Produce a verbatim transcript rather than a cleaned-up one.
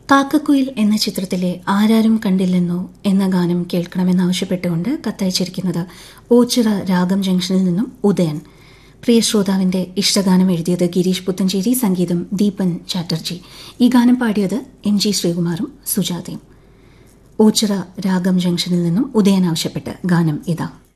കാക്കക്കുയിൽ എന്ന ചിത്രത്തിലെ ആരാരും കണ്ടില്ലെന്നോ എന്ന ഗാനം കേൾക്കണമെന്നാവശ്യപ്പെട്ടുകൊണ്ട് കത്തയച്ചിരിക്കുന്നത് ഓച്ചിറ രാഗം ജംഗ്ഷനിൽ നിന്നും ഉദയൻ. പ്രിയ ശ്രോതാവിന്റെ ഇഷ്ടഗാനം എഴുതിയത് ഗിരീഷ് പുത്തഞ്ചേരി, സംഗീതം ദീപൻ ചാറ്റർജി. ഈ ഗാനം പാടിയത് എം ജി ശ്രീകുമാറും സുജാതയും. ഓച്ചിറ രാഗം ജംഗ്ഷനിൽ നിന്നും ഉദയൻ ആവശ്യപ്പെട്ട് ഗാനം ഇതാ.